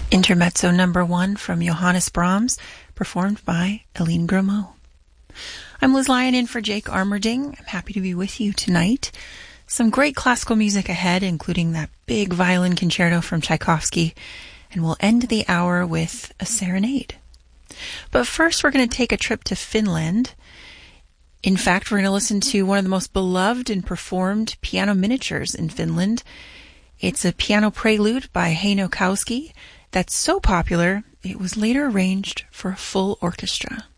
Intermezzo number 1 from Johannes Brahms, performed by Eline Grimaud. I'm Liz Lyon in for Jake Armerding. I'm happy to be with you tonight. Some great classical music ahead, including that big violin concerto from Tchaikovsky, and we'll end the hour with a serenade. But first, we're going to take a trip to Finland. In fact, we're going to listen to one of the most beloved and performed piano miniatures in Finland. It's a piano prelude by Heino Kauski that's so popular, it was later arranged for a full orchestra.